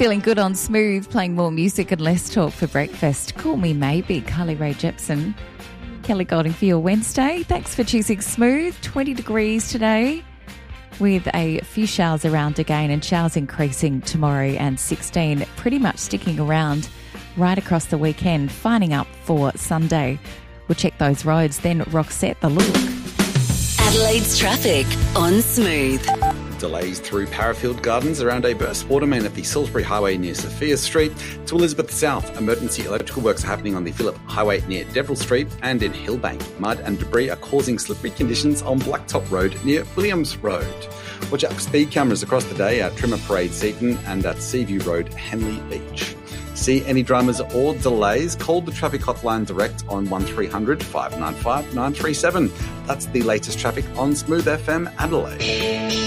Feeling good on Smooth, playing more music and less talk for breakfast. Call me maybe, Carly Rae Jepsen. Kelly Golding for your Wednesday. Thanks for choosing Smooth. 20 degrees today with a few showers around again, and showers increasing tomorrow, and 16 pretty much sticking around right across the weekend, finding up for Sunday. We'll check those roads, then Roxette the look. Adelaide's traffic on Smooth. Delays through Parafield Gardens around a burst water main at the Salisbury Highway near Sophia Street to Elizabeth South. Emergency electrical works are happening on the Phillip Highway near Deverell Street and in Hillbank. Mud and debris are causing slippery conditions on Blacktop Road near Williams Road. Watch out for speed cameras across the day at Trimmer Parade Seaton and at Seaview Road, Henley Beach. See any dramas or delays? Call the traffic hotline direct on 1300 595 937. That's the latest traffic on Smooth FM Adelaide.